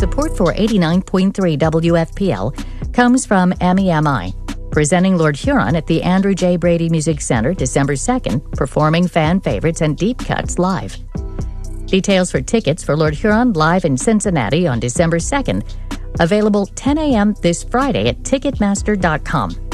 Support for 89.3 WFPL comes from MEMI, presenting Lord Huron at the Andrew J. Brady Music Center December 2nd, performing fan favorites and deep cuts live. Details for tickets for Lord Huron live in Cincinnati on December 2nd, available 10 a.m. this Friday at Ticketmaster.com.